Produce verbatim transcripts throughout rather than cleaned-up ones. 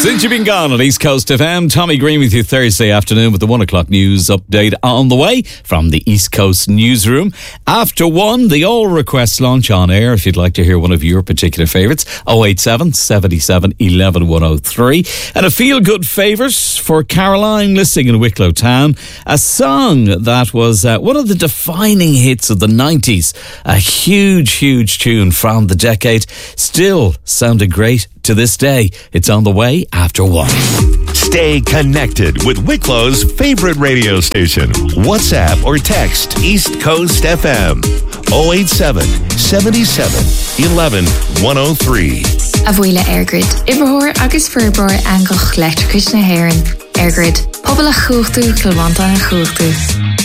Since you've been gone on East Coast F M, Tommy Green with you Thursday afternoon with the one o'clock news update on the way from the East Coast newsroom. After one, the All Requests launch on air if you'd like to hear one of your particular favourites. oh eight seven, seven seven, one one, one oh three. And a feel-good favourite for Caroline listening in Wicklow Town. A song that was uh, one of the defining hits of the nineties. A huge, huge tune from the decade. Still sounded great to this day. It's on the way after one. Stay connected with Wicklow's favorite radio station. WhatsApp or text East Coast F M oh eight seven, seven seven, one one, one oh three. Avuila Airgrid. Ibrahor agus Furbror Angoch Electricus na Heron. Airgrid. Pobla Chúchtu Kilwanta na Chúchtu.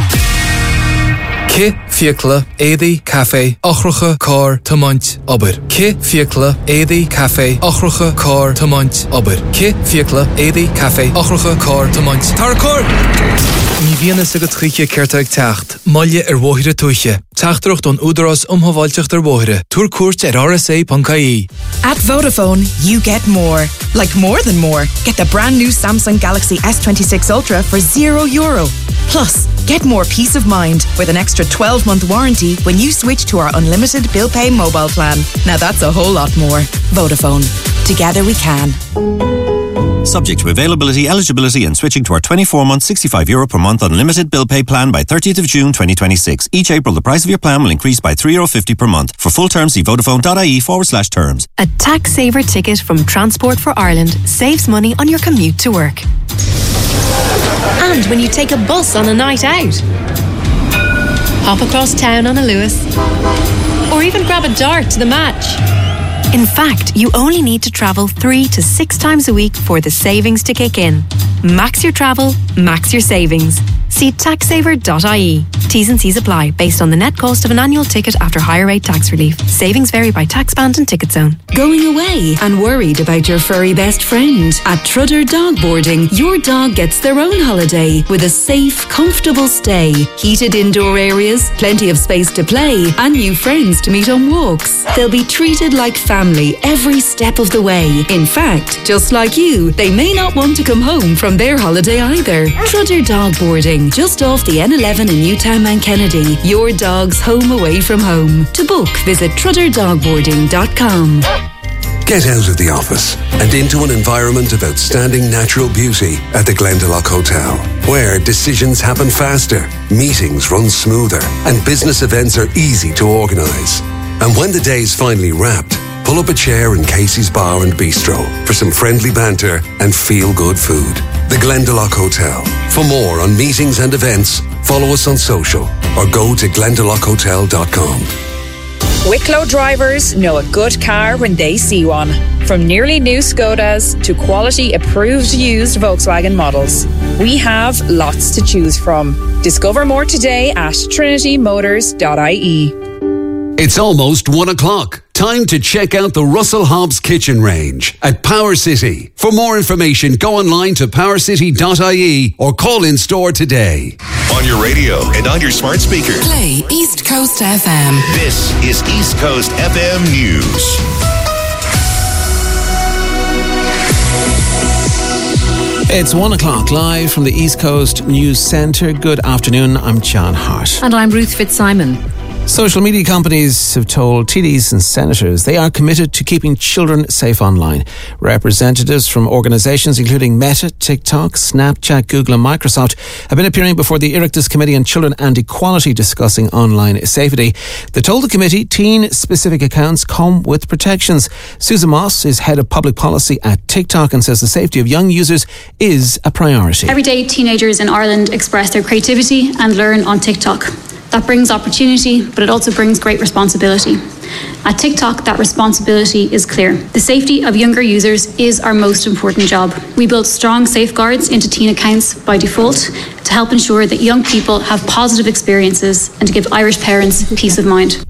Ki fiacla édi cafe ochrucha car tamant ober. Ki fiacla édi cafe ochrucha car tamant ober. Ki fiacla édi cafe ochrucha car tamant. Tarkor. Ní bhíana sa go tríche ceirteag teacht, maille ar bmhóithre tuaiche. Teachtarocht don údaras umhaváilteach ar bmhóithre. Túr cuairt ar r s a dot I E. At Vodafone, you get more. Like more than more. Get the brand new Samsung Galaxy S twenty-six Ultra for zero euro. Plus, get more peace of mind with an extra twelve-month warranty when you switch to our unlimited bill pay mobile plan. Now that's a whole lot more. Vodafone. Together we can. Subject to availability, eligibility and switching to our twenty-four month, sixty-five euro per month unlimited bill pay plan by thirtieth of June twenty twenty-six. Each April, the price of your plan will increase by three euro fifty per month. For full terms, see vodafone.ie forward slash terms. A tax saver ticket from Transport for Ireland saves money on your commute to work. And when you take a bus on a night out. Hop across town on a Lewis. Or even grab a dart to the match. In fact, you only need to travel three to six times a week for the savings to kick in. Max your travel, max your savings. See tax saver dot I E. T's and C's apply based on the net cost of an annual ticket after higher rate tax relief. Savings vary by tax band and ticket zone. Going away and worried about your furry best friend? At Trudder Dog Boarding, your dog gets their own holiday with a safe, comfortable stay, heated indoor areas, plenty of space to play, and new friends to meet on walks. They'll be treated like family every step of the way. In fact, just like you, they may not want to come home from their holiday either. Trudder Dog Boarding, just off the N eleven in Newtown Mount Kennedy. Your dog's home away from home. To book, visit trudder dog boarding dot com. Get out of the office and into an environment of outstanding natural beauty at the Glendalough Hotel, where decisions happen faster, meetings run smoother, and business events are easy to organise. And when the day's finally wrapped, pull up a chair in Casey's Bar and Bistro for some friendly banter and feel-good food. The Glendalough Hotel. For more on meetings and events, follow us on social or go to glendalough hotel dot com. Wicklow drivers know a good car when they see one. From nearly new Skodas to quality approved used Volkswagen models, we have lots to choose from. Discover more today at trinity motors dot I E. It's almost one o'clock. Time to check out the Russell Hobbs kitchen range at Power City. For more information, go online to power city dot I E or call in store today. On your radio and on your smart speaker. Play East Coast F M. This is East Coast F M News. It's one o'clock live from the East Coast News Centre. Good afternoon, I'm John Hart. And I'm Ruth Fitzsimon. Social media companies have told T Ds and senators they are committed to keeping children safe online. Representatives from organisations including Meta, TikTok, Snapchat, Google and Microsoft have been appearing before the Oireachtas Committee on Children and Equality discussing online safety. They told the committee teen-specific accounts come with protections. Susan Moss is head of public policy at TikTok and says the safety of young users is a priority. Every day teenagers in Ireland express their creativity and learn on TikTok. That brings opportunity, but it also brings great responsibility. At TikTok, that responsibility is clear. The safety of younger users is our most important job. We built strong safeguards into teen accounts by default to help ensure that young people have positive experiences and to give Irish parents peace of mind.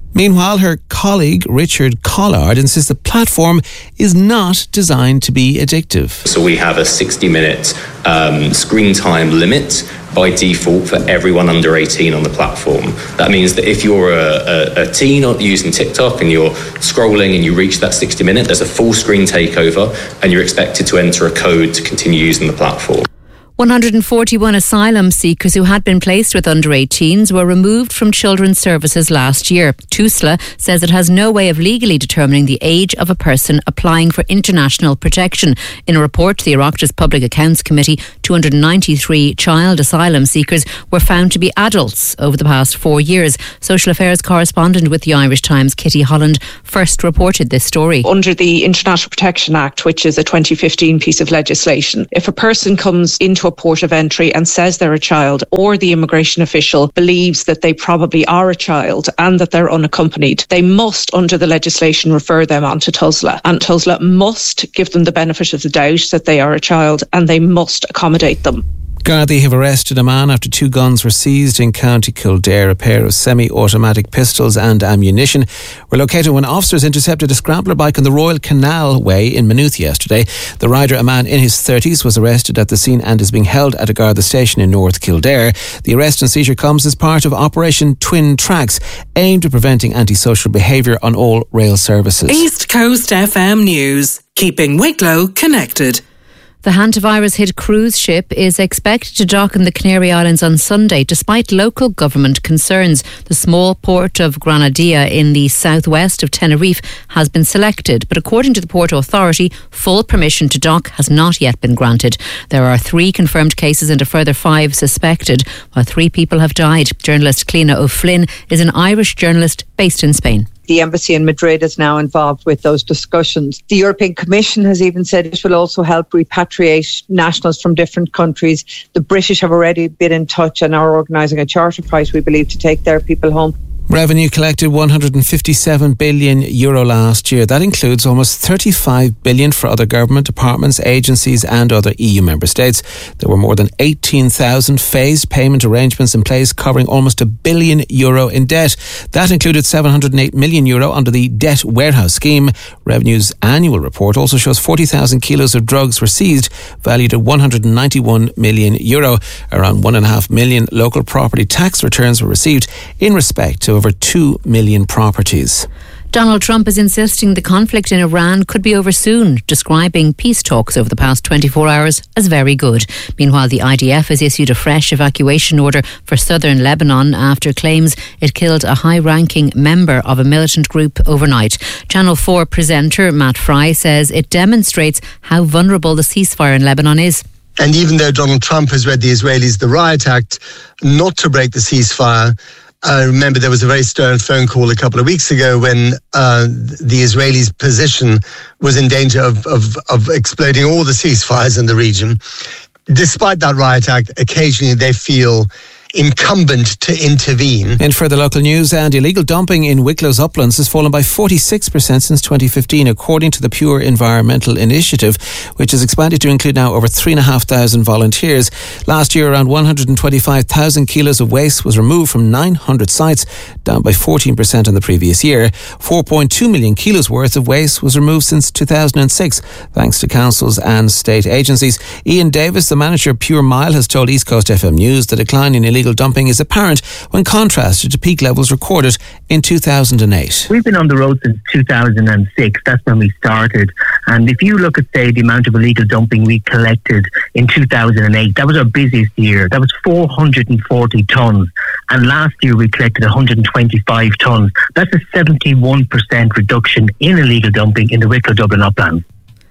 Meanwhile, her colleague Richard Collard insists the platform is not designed to be addictive. So we have a sixty minute um, screen time limit by default for everyone under eighteen on the platform. That means that if you're a, a, a teen using TikTok and you're scrolling and you reach that sixty minute, there's a full screen takeover and you're expected to enter a code to continue using the platform. one hundred forty-one asylum seekers who had been placed with under eighteens were removed from children's services last year. TUSLA says it has no way of legally determining the age of a person applying for international protection. In a report to the Oireachtas Public Accounts Committee, two hundred ninety-three child asylum seekers were found to be adults over the past four years. Social Affairs correspondent with the Irish Times, Kitty Holland, first reported this story. Under the International Protection Act, which is a twenty fifteen piece of legislation, if a person comes into a port of entry and says they're a child, or the immigration official believes that they probably are a child and that they're unaccompanied, they must, under the legislation, refer them on to TUSLA. And TUSLA must give them the benefit of the doubt that they are a child, and they must accommodate them. Gardaí have arrested a man after two guns were seized in County Kildare. A pair of semi-automatic pistols and ammunition were located when officers intercepted a scrambler bike on the Royal Canal Way in Maynooth yesterday. The rider, a man in his thirties, was arrested at the scene and is being held at a Garda station in North Kildare. The arrest and seizure comes as part of Operation Twin Tracks, aimed at preventing antisocial behaviour on all rail services. East Coast F M News, keeping Wicklow connected. The hantavirus-hit cruise ship is expected to dock in the Canary Islands on Sunday, despite local government concerns. The small port of Granadilla in the southwest of Tenerife has been selected, but according to the Port Authority, full permission to dock has not yet been granted. There are three confirmed cases and a further five suspected, while three people have died. Journalist Cliona O'Flynn is an Irish journalist based in Spain. The embassy in Madrid is now involved with those discussions. The European Commission has even said it will also help repatriate nationals from different countries. The British have already been in touch and are organising a charter flight, we believe, to take their people home. Revenue collected one hundred fifty-seven billion euro last year. That includes almost thirty-five billion for other government departments, agencies and other E U member states. There were more than eighteen thousand phased payment arrangements in place covering almost a billion euro in debt. That included seven hundred eight million euro under the debt warehouse scheme. Revenue's annual report also shows forty thousand kilos of drugs were seized, valued at one hundred ninety-one million euro. Around one point five million local property tax returns were received in respect to over two million properties. Donald Trump is insisting the conflict in Iran could be over soon, describing peace talks over the past twenty-four hours as very good. Meanwhile, the I D F has issued a fresh evacuation order for southern Lebanon after claims it killed a high-ranking member of a militant group overnight. Channel four presenter Matt Fry says it demonstrates how vulnerable the ceasefire in Lebanon is. And even though Donald Trump has read the Israelis the riot act not to break the ceasefire, I uh, remember there was a very stern phone call a couple of weeks ago when uh, the Israelis' position was in danger of, of, of exploding all the ceasefires in the region. Despite that riot act, occasionally they feel incumbent to intervene. In further local news, and illegal dumping in Wicklow's uplands has fallen by forty-six percent since twenty fifteen, according to the Pure Environmental Initiative, which has expanded to include now over three thousand five hundred volunteers. Last year, around one hundred twenty-five thousand kilos of waste was removed from nine hundred sites, down by fourteen percent on the previous year. four point two million kilos worth of waste was removed since two thousand six, thanks to councils and state agencies. Ian Davis, the manager of Pure Mile, has told East Coast F M News the decline in illegal dumping is apparent when contrasted to peak levels recorded in two thousand eight. We've been on the road since two thousand six. That's when we started. And if you look at, say, the amount of illegal dumping we collected in two thousand eight, that was our busiest year. That was four hundred forty tonnes. And last year we collected one hundred twenty-five tonnes. That's a seventy-one percent reduction in illegal dumping in the Wicklow Dublin uplands.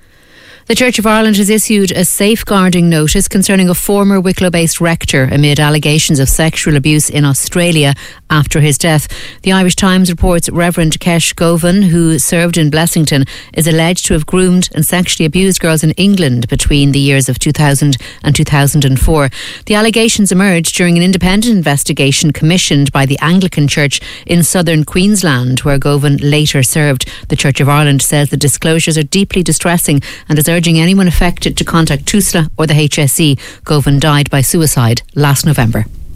The Church of Ireland has issued a safeguarding notice concerning a former Wicklow-based rector amid allegations of sexual abuse in Australia after his death. The Irish Times reports Reverend Kesh Govan, who served in Blessington, is alleged to have groomed and sexually abused girls in England between the years of two thousand and two thousand four. The allegations emerged during an independent investigation commissioned by the Anglican Church in southern Queensland, where Govan later served. The Church of Ireland says the disclosures are deeply distressing and is urging anyone affected to contact TUSLA or the H S E. Govan died by suicide last November.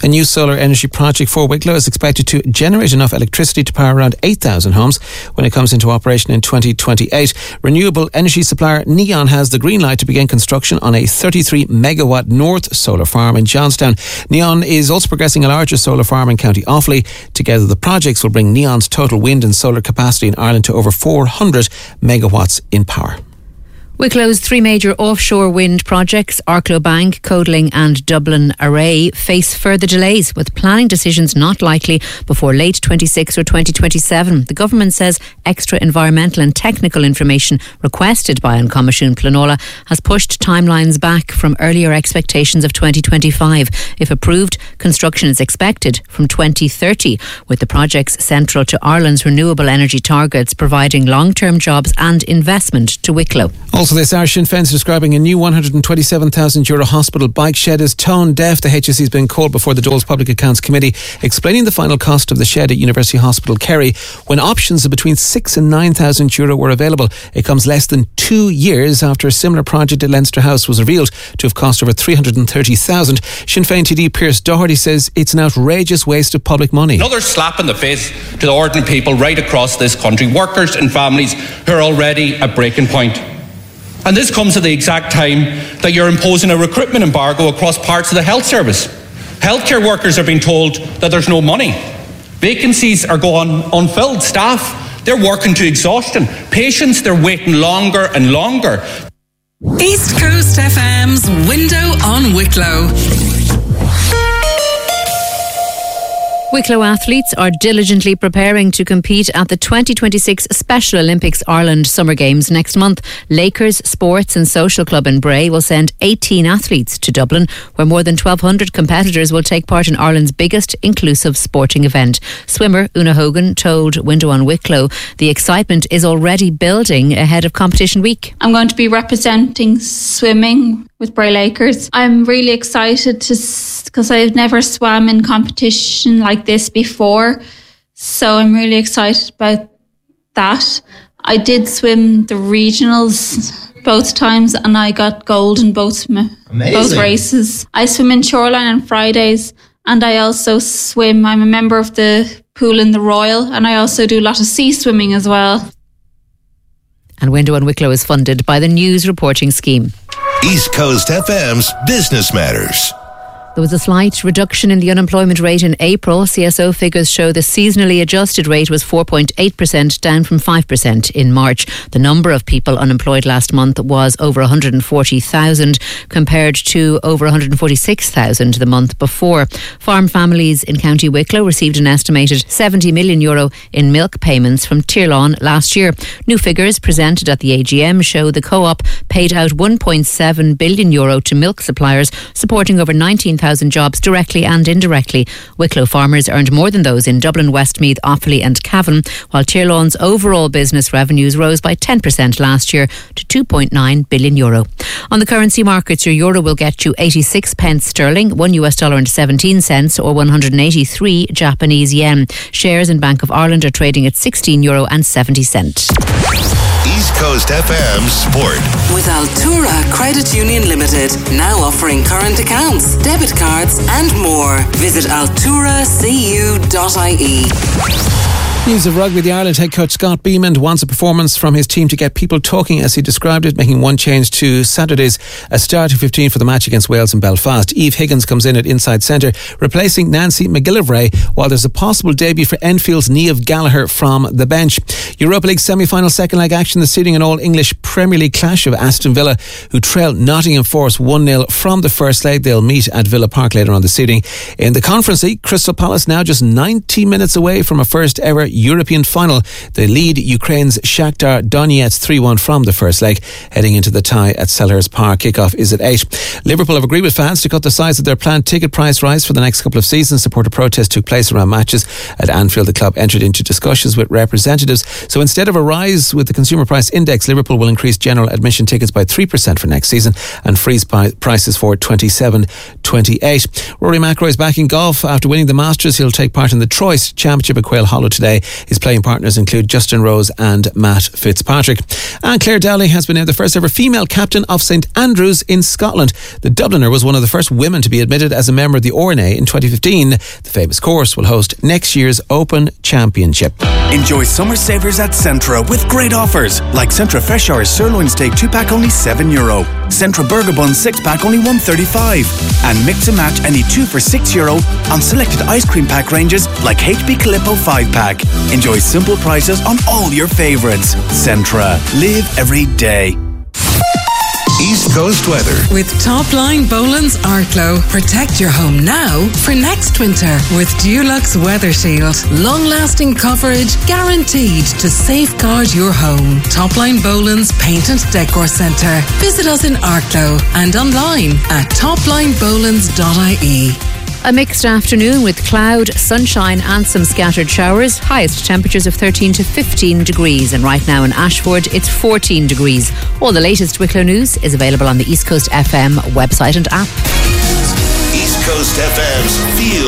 A new solar energy project for Wicklow is expected to generate enough electricity to power around eight thousand homes when it comes into operation in twenty twenty-eight. Renewable energy supplier Neon has the green light to begin construction on a thirty-three megawatt North solar farm in Johnstown. Neon is also progressing a larger solar farm in County Offaly. Together, the projects will bring Neon's total wind and solar capacity in Ireland to over four hundred megawatts in power. Wicklow's three major offshore wind projects, Arklow Bank, Codling and Dublin Array, face further delays, with planning decisions not likely before late twenty-six or twenty twenty-seven. The government says extra environmental and technical information requested by An Comisiún Pleanála has pushed timelines back from earlier expectations of twenty twenty-five. If approved, construction is expected from twenty thirty, with the projects central to Ireland's renewable energy targets, providing long-term jobs and investment to Wicklow. Also this hour, Sinn Féin's describing a new one hundred twenty-seven thousand euro hospital bike shed as tone deaf. The H S E has been called before the Dáil's Public Accounts Committee, explaining the final cost of the shed at University Hospital Kerry when options of between six and nine thousand euro were available. It comes less than two years after a similar project at Leinster House was revealed to have cost over three hundred thirty thousand. Sinn Féin T D Pierce Doherty says it's an outrageous waste of public money. Another slap in the face to the ordinary people right across this country, workers and families who are already at breaking point. And this comes at the exact time that you're imposing a recruitment embargo across parts of the health service. Healthcare workers are being told that there's no money. Vacancies are going unfilled. Staff, they're working to exhaustion. Patients, they're waiting longer and longer. East Coast F M's Window on Wicklow. Wicklow athletes are diligently preparing to compete at the twenty twenty-six Special Olympics Ireland Summer Games next month. Lakers Sports and Social Club in Bray will send eighteen athletes to Dublin, where more than twelve hundred competitors will take part in Ireland's biggest inclusive sporting event. Swimmer Una Hogan told Window on Wicklow the excitement is already building ahead of competition week. I'm going to be representing swimming with Bray Lakers. I'm really excited to because I've never swam in competition like this before, so I'm really excited about that. I did swim the regionals both times and I got gold in both both races. I swim in Shoreline on Fridays and I also swim. I'm a member of the pool in the Royal and I also do a lot of sea swimming as well. And Window on Wicklow is funded by the News Reporting Scheme. East Coast F M's Business Matters. There was a slight reduction in the unemployment rate in April. C S O figures show the seasonally adjusted rate was four point eight percent, down from five percent in March. The number of people unemployed last month was over one hundred forty thousand, compared to over one hundred forty-six thousand the month before. Farm families in County Wicklow received an estimated seventy million euro in milk payments from Tirlawn last year. New figures presented at the A G M show the co-op paid out one point seven billion euro to milk suppliers, supporting over nineteen thousand jobs directly and indirectly. Wicklow farmers earned more than those in Dublin, Westmeath, Offaly and Cavan, while Tirlawn's overall business revenues rose by ten percent last year to two point nine billion euro. On the currency markets, your euro will get you eighty-six pence sterling, one US dollar and seventeen cents, or one hundred eighty-three Japanese yen. Shares in Bank of Ireland are trading at sixteen euro and seventy cents. East Coast F M Sport. With Altura Credit Union Limited, now offering current accounts, debit cards and more. Visit altura c u dot i e. News of rugby. The Ireland head coach Scott Beamond wants a performance from his team to get people talking, as he described it, making one change to Saturday's a starting fifteen for the match against Wales in Belfast. Eve Higgins comes in at inside centre, replacing Nancy McGillivray, while there's a possible debut for Enfield's Niamh Gallagher from the bench. Europa League semi-final second leg action this evening, an all-English Premier League clash of Aston Villa, who trail Nottingham Forest one nil from the first leg. They'll meet at Villa Park later on this evening. In the Conference League, Crystal Palace now just ninety minutes away from a first ever European final. They lead Ukraine's Shakhtar Donetsk three one from the first leg, heading into the tie at Selhurst Park. Kickoff is at eight. Liverpool have agreed with fans to cut the size of their planned ticket price rise for the next couple of seasons. Supporter protests took place around matches at Anfield. The club entered into discussions with representatives. So instead of a rise with the consumer price index, Liverpool will increase general admission tickets by three percent for next season and freeze prices for twenty-seven twenty-eight. Rory McIlroy is back in golf after winning the Masters. He'll take part in the Troyes Championship at Quail Hollow today. His playing partners include Justin Rose and Matt Fitzpatrick. And Claire Dowley has been named the first ever female captain of St Andrews in Scotland. The Dubliner was one of the first women to be admitted as a member of the R N A in twenty fifteen. The famous course will host next year's Open Championship. Enjoy summer savers at Centra with great offers, like Centra Fresh Hours Sirloin Steak two pack only seven euro, Centra Burger Bun six pack only one thirty-five, and mix and match any two for six euro on selected ice cream pack ranges like H B Calippo five pack. Enjoy simple prices on all your favourites. Centra. Live every day. East Coast weather. With Topline Boland's Arklow. Protect your home now for next winter with Dulux Weather Shield. Long-lasting coverage guaranteed to safeguard your home. Topline Boland's Paint and Decor Centre. Visit us in Arklow and online at topline bolands dot I E. A mixed afternoon with cloud, sunshine and some scattered showers. Highest temperatures of thirteen to fifteen degrees. And right now in Ashford, it's fourteen degrees. All the latest Wicklow news is available on the East Coast F M website and app. East Coast F M's Feel